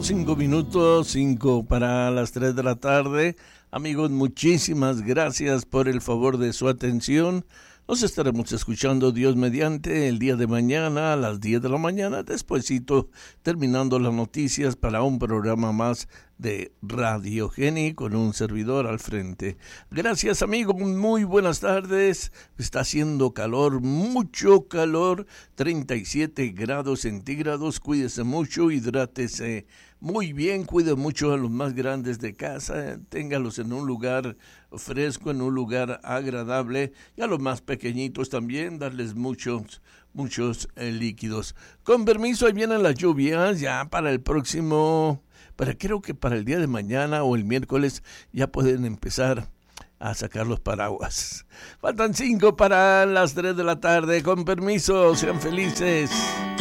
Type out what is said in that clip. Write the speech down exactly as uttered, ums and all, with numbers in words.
Faltando cinco minutos, cinco para las tres de la tarde. Amigos, muchísimas gracias por el favor de su atención. Nos estaremos escuchando Dios mediante el día de mañana a las diez de la mañana, despuesito terminando las noticias para un programa más de Radio Geni con un servidor al frente. Gracias amigos, muy buenas tardes. Está haciendo calor, mucho calor, treinta y siete grados centígrados. Cuídese mucho, hidrátese muy bien, cuide mucho a los más grandes de casa, téngalos en un lugar fresco, en un lugar agradable, y a los más pequeñitos también, darles muchos, muchos eh, líquidos. Con permiso, ahí vienen las lluvias, ya para el próximo, para creo que para el día de mañana o el miércoles ya pueden empezar a sacar los paraguas. Faltan cinco para las tres de la tarde, con permiso, sean felices.